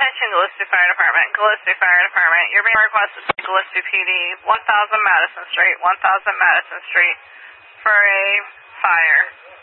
Attention Gillespie Fire Department. Gillespie Fire Department. You're being requested to Gillespie PD, 1000 Madison Street, 1000 Madison Street, for a fire.